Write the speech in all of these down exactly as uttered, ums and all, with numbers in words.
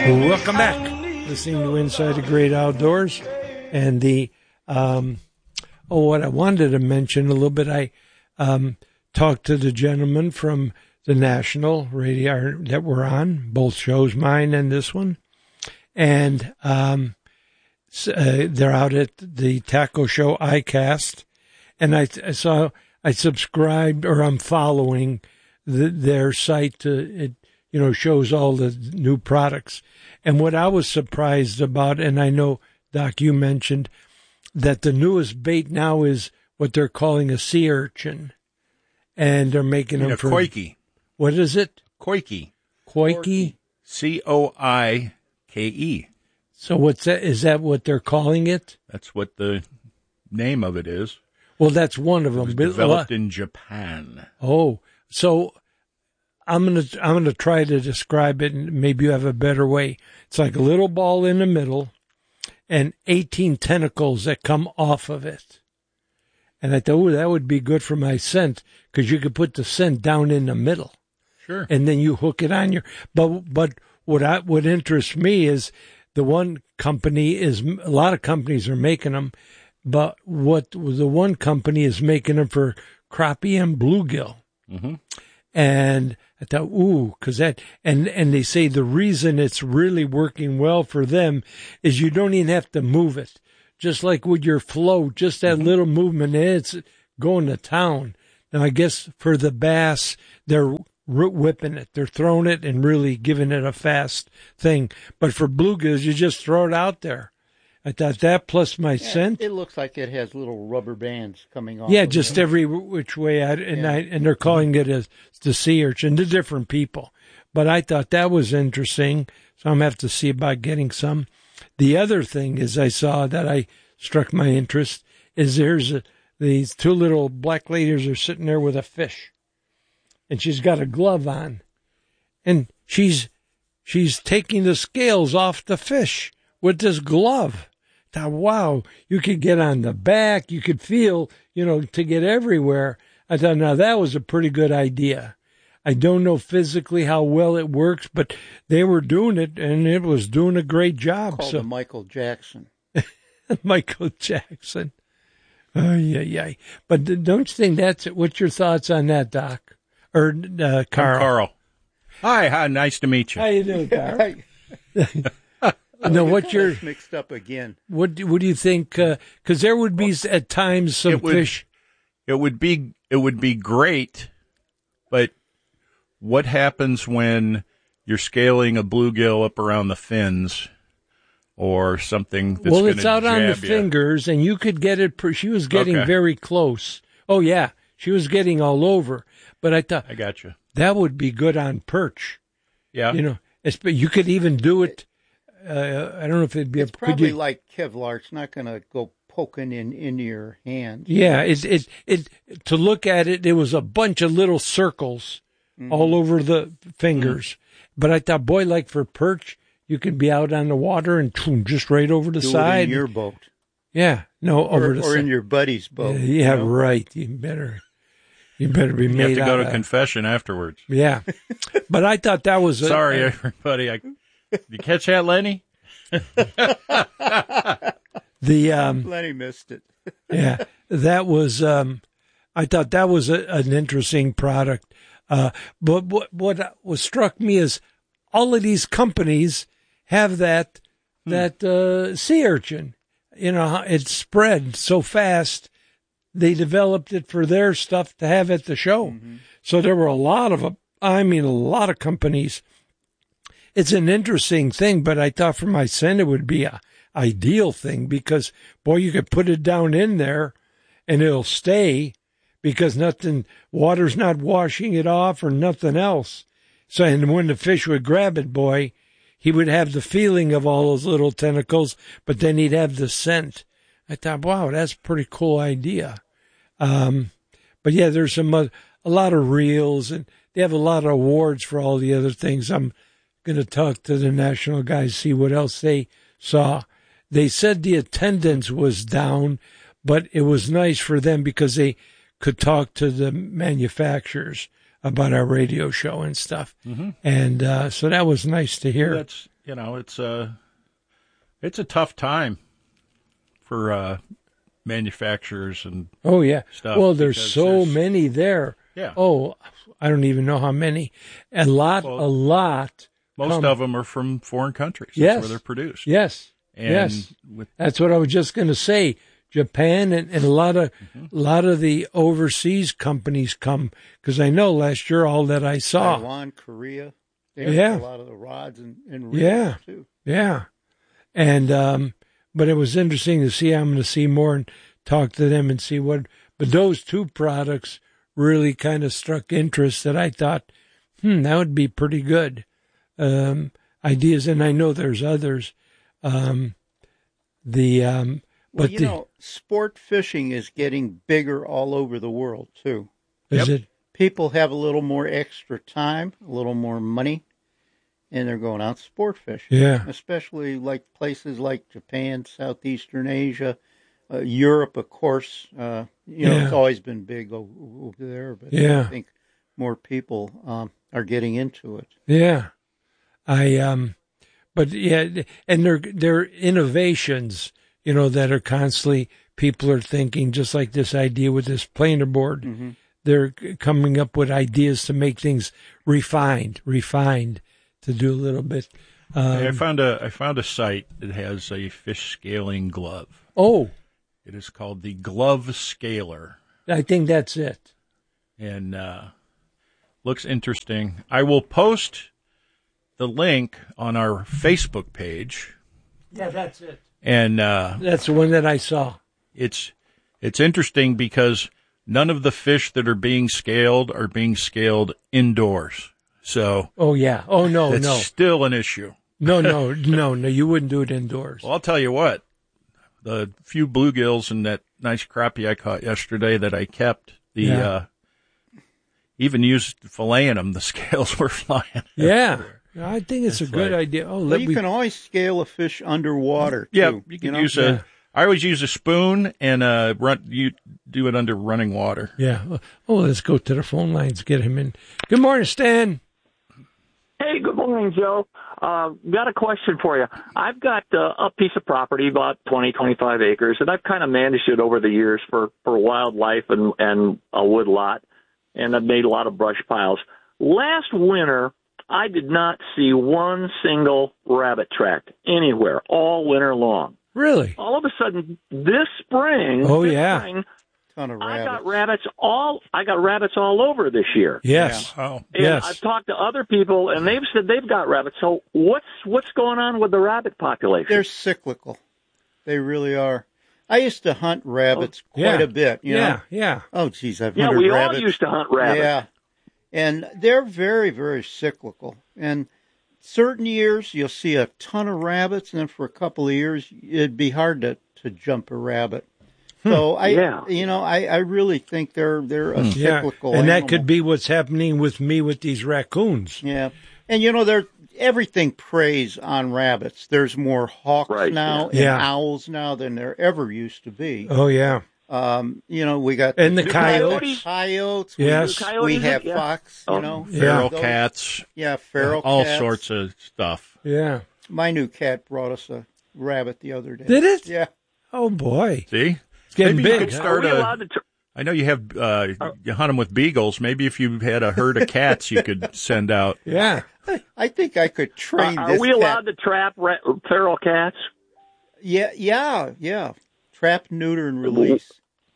Welcome back. Listening to Inside the Great Outdoors. And the, um, oh, what I wanted to mention a little bit, I um, talked to the gentleman from the National Radio that we're on, both shows, mine and this one. And um, uh, they're out at the Taco Show iCast. And I, I saw, I subscribed, or I'm following the, their site. To, it, you know, shows all the new products. And what I was surprised about, and I know, Doc, you mentioned that the newest bait now is what they're calling a sea urchin. And they're making them a for... koiki. What is it? Koiki. Koiki? C O I K E. So what's that? Is that what they're calling it? That's what the name of it is. Well, that's one of them. It was developed in Japan. Oh, so I'm gonna I'm gonna try to describe it, and maybe you have a better way. It's like a little ball in the middle, and eighteen tentacles that come off of it. And I thought, oh, that would be good for my scent, because you could put the scent down in the middle. Sure. And then you hook it on your. But but what I, what interests me is the one company is a lot of companies are making them, but what the one company is making them for crappie and bluegill. Mm-hmm. And I thought, ooh, because that, and, and they say the reason it's really working well for them is you don't even have to move it. Just like with your float, just that mm-hmm. little movement, and it's going to town. Now, I guess for the bass, they're whipping it. They're throwing it and really giving it a fast thing. But for bluegills, you just throw it out there. I thought that plus my yeah, scent. It looks like it has little rubber bands coming off. Yeah, of just it. every which way. I, and, yeah. I, and they're calling it as the sea urchin to different people. But I thought that was interesting, so I'm going to have to see about getting some. The other thing is I saw that I struck my interest is there's a, these two little black ladies are sitting there with a fish. And she's got a glove on. And she's she's taking the scales off the fish with this glove. I thought, wow, you could get on the back. You could feel, you know, to get everywhere. I thought, now that was a pretty good idea. I don't know physically how well it works, but they were doing it, and it was doing a great job. Called so, Michael Jackson. Michael Jackson. Oh, yeah, yeah. But don't you think that's it? What's your thoughts on that, Doc? Or uh, Carl? I'm Carl. Hi, hi, nice to meet you. How you doing, Carl? No, what's your mixed up again? What do, what do you think? Because uh, there would be well, at times some it would, fish. It would be it would be great, but what happens when you're scaling a bluegill up around the fins, or something that's well, it's out on the you? fingers, and you could get it. Per, she was getting okay. very close. Oh yeah, she was getting all over. But I thought I got you. That would be good on perch. Yeah, you know, you could even do it. Uh, I don't know if it'd be. It's a, probably you, like Kevlar. It's not going to go poking in into your hand. Yeah, it it it. To look at it, it was a bunch of little circles mm-hmm. all over the fingers. Mm-hmm. But I thought, boy, like for perch, you could be out on the water and boom, just right over the do side. It in your boat. Yeah, no, or, over the or side. in your buddy's boat. Yeah, yeah you know? right. You better. You better be you made. You have to go out to of, confession afterwards. Yeah, but I thought that was. A, Sorry, a, everybody. I, did you catch that, Lenny? the um, Lenny missed it. Yeah, that was. Um, I thought that was a, an interesting product. Uh, but what what was struck me is all of these companies have that hmm. that uh, sea urchin. You know, it spread so fast. They developed it for their stuff to have at the show. Mm-hmm. So there were a lot of, I mean, a lot of companies. It's an interesting thing, but I thought for my scent it would be a ideal thing because, boy, you could put it down in there and it'll stay because nothing, water's not washing it off or nothing else. So, and when the fish would grab it, boy, he would have the feeling of all those little tentacles, but then he'd have the scent. I thought, wow, that's a pretty cool idea. Um, but yeah, there's some uh, a lot of reels, and they have a lot of awards for all the other things. I'm going to talk to the national guys, see what else they saw. They said the attendance was down, but it was nice for them because they could talk to the manufacturers about our radio show and stuff. Mm-hmm. And uh, so that was nice to hear. Well, that's you know, it's a it's a tough time for uh, manufacturers and Oh yeah. stuff. Well, there's because so there's- many there. Yeah. Oh, I don't even know how many. A lot, Well, a lot. Most come- of them are from foreign countries. That's Yes. where they're produced. Yes. And yes. with That's what I was just going to say. Japan and, and a lot of Mm-hmm. a lot of the overseas companies come because I know last year all that I saw. Taiwan, Korea. They Yeah. have a lot of the rods and, and reels Yeah. too. Yeah, and um, but it was interesting to see. I'm going to see more and talk to them and see what. But those two products really kind of struck interest that I thought, hmm, that would be pretty good um, ideas. And I know there's others. Um, the um, Well, but you the, know, sport fishing is getting bigger all over the world too. is Yep. it? People have a little more extra time, a little more money, and they're going out sport fishing. Yeah. Especially like places like Japan, Southeastern Asia, uh, Europe, of course. Uh, you know, Yeah. it's always been big over, over there, but Yeah. I think more people um, are getting into it. Yeah, I um, but yeah, and they're they're innovations, you know, that are constantly people are thinking, just like this idea with this planer board. Mm-hmm. They're coming up with ideas to make things refined, refined, to do a little bit. Um, I found a I found a site that has a fish scaling glove. oh, It is called the Glove Scaler, I think that's it. and uh, looks interesting. I will post the link on our Facebook page, Yeah, that's it. and uh, That's the one that I saw. it's it's interesting because none of the fish that are being scaled are being scaled indoors. So Oh yeah. Oh no, it's no, still an issue. no, no, no, no. You wouldn't do it indoors. Well, I'll tell you what, the few bluegills and that nice crappie I caught yesterday that I kept, the Yeah. uh, even used filleting them, the scales were flying. Yeah, I think it's, It's a good like- idea. Oh, Well, let you me. can always scale a fish underwater too. Yeah, you can know? use Yeah. a. I always use a spoon and uh, run. You do it under running water. Yeah. Oh, let's go to the phone lines. Get him in. Good morning, Stan. Hey, good morning, Joe. Uh, got a question for you. I've got uh, a piece of property, about twenty, twenty-five acres, and I've kind of managed it over the years for, for wildlife and, and a wood lot, and I've made a lot of brush piles. Last winter, I did not see one single rabbit track anywhere all winter long. Really? All of a sudden, this spring, Oh, this yeah. spring, Ton of I rabbits. got rabbits all. I got rabbits all over this year. Yes. Oh, And Yes. I've talked to other people, and they've said they've got rabbits. So what's what's going on with the rabbit population? They're cyclical. They really are. I used to hunt rabbits Oh, yeah. quite a bit. You Yeah. know? Yeah. Oh, geez, I've yeah, hunted we rabbits. all used to hunt rabbits. Yeah, and they're very, very cyclical. And certain years you'll see a ton of rabbits, and then for a couple of years it'd be hard to, to jump a rabbit. So I, Yeah. you know, I, I really think they're they're a Yeah. cyclical. And that animal. could be what's happening with me with these raccoons. Yeah, and you know, there everything preys on rabbits. There's more hawks Right, now and yeah. owls now than there ever used to be. Oh yeah. Um, you know, we got And the we coyotes. got Coyotes. we- Yes. We, Coyotes, have yeah. fox. You Oh. know, feral those- cats, Yeah, feral all cats. sorts of stuff. Yeah. My new cat brought us a rabbit the other day. Did it? Yeah. Oh boy. See, It's getting maybe you big. could huh? Are start we a. allowed to? Tr- I know you have uh, you hunt them with beagles. Maybe if you had a herd of cats, you could send out. Yeah. I think I could train are this we cat. allowed to trap ra- feral cats? Yeah, yeah, yeah. Trap, neuter, and release.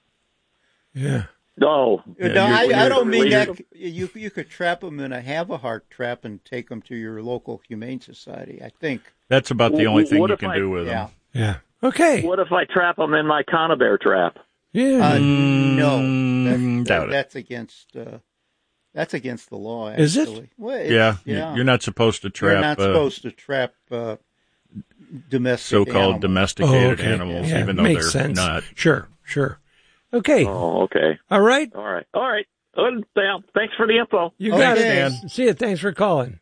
Yeah. No. Yeah, no, you- I, you- I don't mean release that. You you could trap them in a have a heart trap and take them to your local humane society. I think. That's about the only thing What you if can I- do with Yeah. them. Yeah. Okay. What if I trap them in my conibear trap? Yeah. Uh, no, Mm, that's, doubt that, it. that's against. Uh, that's against the law. Is it? Actually. Well, it's- Yeah, yeah. you're not supposed to trap You're not uh, supposed to trap uh, domestic. so-called animals. domesticated Oh, okay. animals, Yeah, even though makes they're sense. not. Sure. Sure. Okay. Oh, okay. All right. All right. All right. Good. Well, thanks for the info. You got Okay. it. See you. Thanks for calling.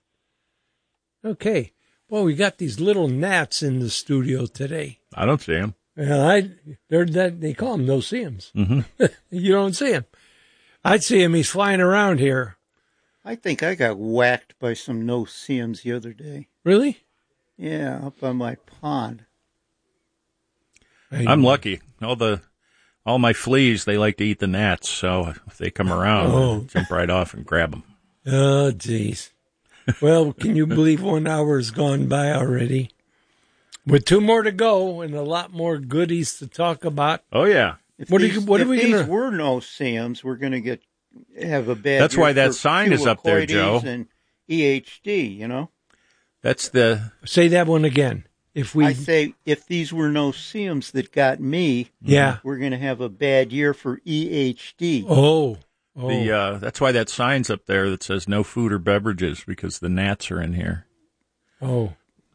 Okay. Well, we got these little gnats in the studio today. I don't see them. Well, I they're that they call them no-see-ums. Mm-hmm. You don't see him. I'd see him. He's flying around here. I think I got whacked by some no-see-ums the other day. Really? Yeah, up on my pond. I'm lucky. All the all my fleas, they like to eat the gnats, so if they come around, Oh. I'll jump right off and grab them. Oh, jeez. Well, can you believe one hour has gone by already? With two more to go and a lot more goodies to talk about. Oh yeah. If What are these, you- what are if we these gonna- were no SAMs, we're going to get have a bad. That's year why that for sign is up there, Joe. Fucoides and E H D, you know. That's the Say that one again. If we, I say if these were no SAMs that got me, yeah. we're going to have a bad year for E H D. Oh, oh. the uh, that's why that sign's up there that says no food or beverages because the gnats are in here. oh.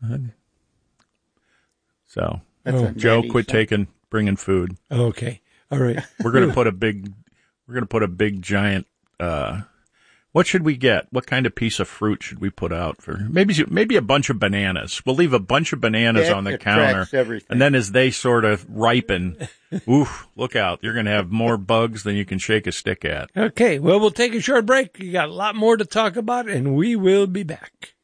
So That's Oh. a Joe, natty quit sign. taking bringing food. Okay. All right. We're gonna put a big we're gonna put a big giant uh what should we get? What kind of piece of fruit should we put out for maybe maybe a bunch of bananas. We'll leave a bunch of bananas That on the attracts counter. everything. And then as they sort of ripen, oof, look out. You're gonna have more bugs than you can shake a stick at. Okay. Well, we'll take a short break. You got a lot more to talk about, and we will be back.